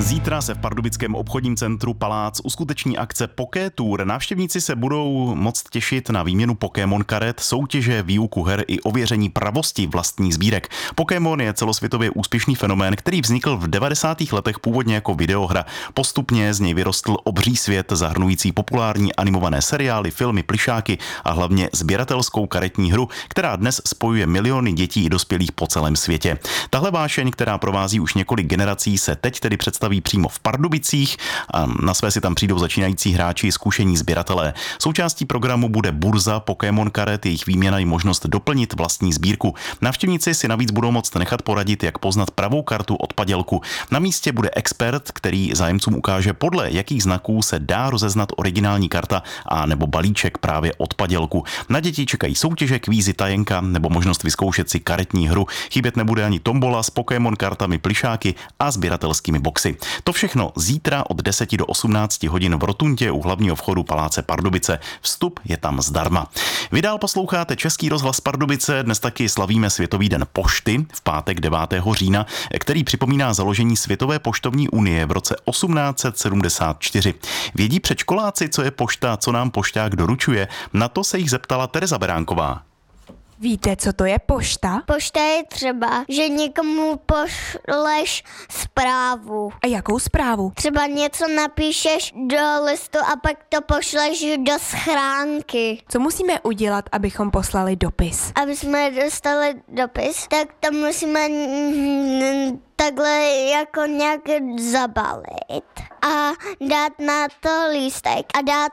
Zítra se v pardubickém obchodním centru Palác uskuteční akce Poké Tour. Návštěvníci se budou moct těšit na výměnu Pokémon karet, soutěže, výuku her i ověření pravosti vlastních sbírek. Pokémon je celosvětově úspěšný fenomén, který vznikl v 90. letech původně jako videohra. Postupně z něj vyrostl obří svět zahrnující populární animované seriály, filmy, plyšáky a hlavně sběratelskou karetní hru, která dnes spojuje miliony dětí i dospělých po celém světě. Tahle vášeň, která provází už několik generací, se teď tedy představí přímo v Pardubicích a na své si tam přijdou začínající hráči, zkušení sběratelé. Součástí programu bude burza Pokémon karet, jejich výměna i možnost doplnit vlastní sbírku. Návštěvníci si navíc budou moct nechat poradit, jak poznat pravou kartu od padělku. Na místě bude expert, který zájemcům ukáže, podle jakých znaků se dá rozeznat originální karta a nebo balíček právě od padělku. Na děti čekají soutěže, kvízy, tajenka nebo možnost vyzkoušet si karetní hru. Chybět nebude ani tombola s Pokémon kartami, plyšáky a sběratelskými boxy. To všechno zítra od 10 do 18 hodin v rotundě u hlavního vchodu Paláce Pardubice. Vstup je tam zdarma. Vy dál posloucháte Český rozhlas Pardubice, dnes taky slavíme Světový den pošty v pátek 9. října, který připomíná založení Světové poštovní unie v roce 1874. Vědí předškoláci, co je pošta, co nám pošťák doručuje? Na to se jich zeptala Tereza Beránková. Víte, co to je pošta? Pošta je třeba, že někomu pošleš zprávu. A jakou zprávu? Třeba něco napíšeš do listu a pak to pošleš do schránky. Co musíme udělat, abychom poslali dopis? Aby jsme dostali dopis, tak to musíme takhle jako nějak zabalit a dát na to lístek a dát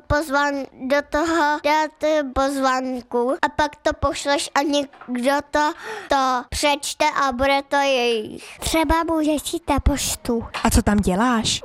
pozvánku a pak to pošleš a někdo to přečte a bude to jejich. Třeba můžeš jít na poštu. A co tam děláš?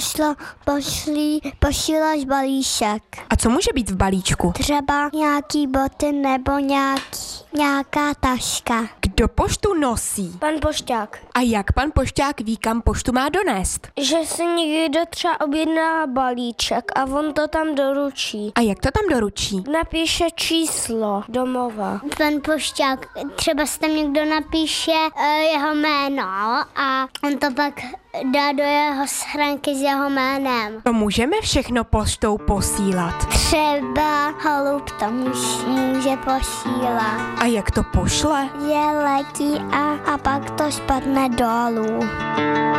Posíláš balíšek. A co může být v balíčku? Třeba nějaký boty nebo nějaká taška. Kdo poštu nosí? Pan pošťák. A jak pan pošťák ví, kam poštu má donést? Že si někdo třeba objedná balíček a on to tam doručí. A jak to tam doručí? Napíše číslo domova. Pan pošťák, třeba si tam někdo napíše jeho jméno a on to pak dá do jeho schránky s jeho jménem. To můžeme všechno poštou posílat. Třeba holub to může posílat. A jak to pošle? Je letí a pak to spadne dolů.